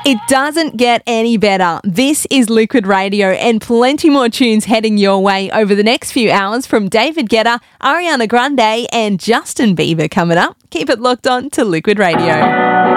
It doesn't get any better. This is Liquid Radio and plenty more tunes heading your way over the next few hours from David Guetta, Ariana Grande and Justin Bieber coming up. Keep it locked on to Liquid Radio.